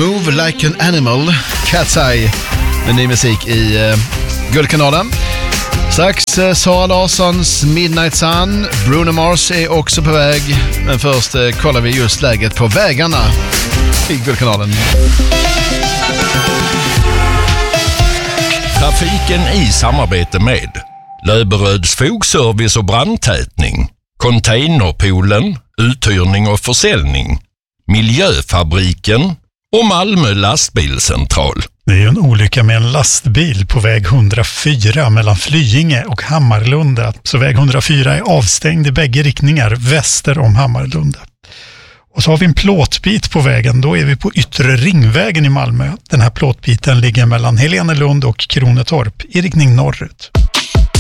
Move Like an Animal, Cat's Eye, med ny musik i Guldkanalen. Strax Sara Larssons Midnight Sun. Bruno Mars är också på väg. Men först kollar vi just läget på vägarna i Guldkanalen. Trafiken i samarbete med Löberöds fogservice och brandtätning, Containerpoolen, uthyrning och försäljning, Miljöfabriken och Malmö lastbilscentral. Det är ju en olycka med en lastbil på väg 104 mellan Flyinge och Hammarlunda. Så väg 104 är avstängd i bägge riktningar väster om Hammarlunda. Och så har vi en plåtbit på vägen. Då är vi på Yttre Ringvägen i Malmö. Den här plåtbiten ligger mellan Helenelund och Kronetorp i riktning norrut.